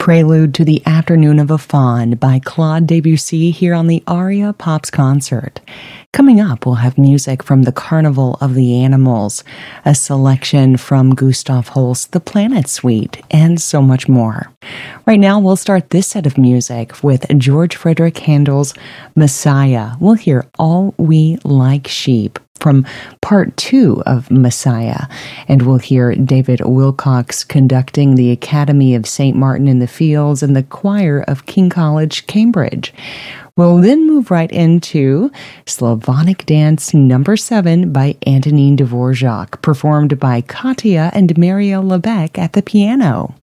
Prelude to the Afternoon of a Faun by Claude Debussy here on the Aria Pops Concert. Coming up, we'll have music from the Carnival of the Animals, a selection from Gustav Holst's The Planet Suite, and so much more. Right now, we'll start this set of music with George Frederick Handel's Messiah. We'll hear All We Like Sheep from part 2 of Messiah, and we'll hear David Wilcox conducting the Academy of St. Martin in the Fields and the choir of King College, Cambridge. We'll then move right into Slavonic Dance No. 7 by Antonin Dvorak, performed by Katya and Maria Lebec at the piano.